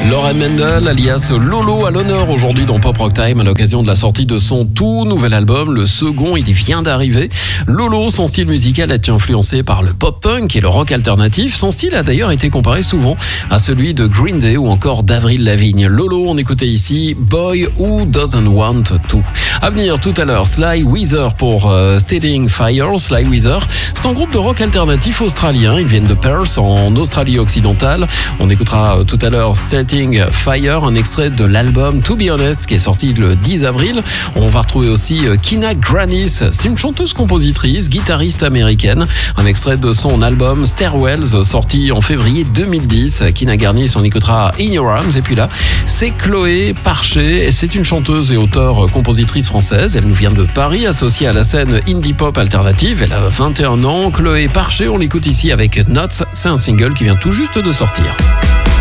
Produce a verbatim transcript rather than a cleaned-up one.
Lauren Mendel, alias Lolo, à l'honneur aujourd'hui dans Pop Rock Time à l'occasion de la sortie de son tout nouvel album. Le second, il vient d'arriver. Lolo, son style musical est influencé par le pop-punk et le rock alternatif. Son style a d'ailleurs été comparé souvent à celui de Green Day ou encore d'Avril Lavigne. Lolo, on écoutait ici Boy Who Doesn't Want To. À venir tout à l'heure, Sly Weather pour euh, Starting Fire. Sly Weather, c'est un groupe de rock alternatif australien. Ils viennent de Perth en Australie occidentale. On écoutera euh, tout à l'heure Starting Fire, un extrait de l'album To Be Honest qui est sorti le dix avril. On va retrouver aussi Kina Grannis, c'est une chanteuse, compositrice, guitariste américaine. Un extrait de son album Stairwells sorti en février deux mille dix. Kina Grannis, on écoutera In Your Arms. Et puis là, c'est Chloé Parché. C'est une chanteuse et auteure-compositrice française. Elle nous vient de Paris, associée à la scène indie pop alternative. Elle a vingt et un ans. Chloé Parché, on l'écoute ici avec Notes. C'est un single qui vient tout juste de sortir.